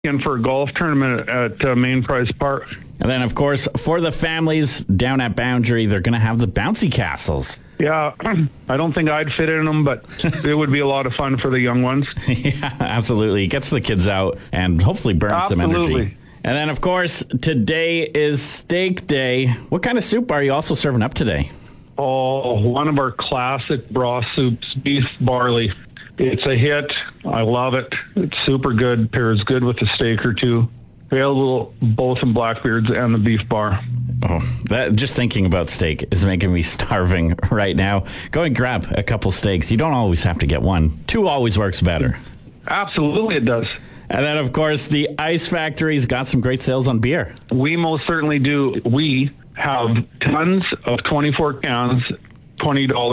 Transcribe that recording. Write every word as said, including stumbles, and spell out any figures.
in for a golf tournament at uh, Main Prize Park. And then, of course, for the families down at Boundary, they're going to have the bouncy castles. Yeah, I don't think I'd fit in them, but it would be a lot of fun for the young ones. Yeah, absolutely. It gets the kids out and hopefully burns Absolutely. some energy. And then, of course, today is steak day. What kind of soup are you also serving up today? Oh, one of our classic broth soups, beef barley. It's a hit. I love it. It's super good. Pairs good with a steak or two. Available both in Blackbeard's and the Beef Bar. Oh, that just thinking about steak is making me starving right now. Go and grab a couple steaks. You don't always have to get one. Two always works better. Absolutely, it does. And then, of course, the Ice Factory's got some great sales on beer. We most certainly do. We have tons of twenty-four cans, twenty dollars.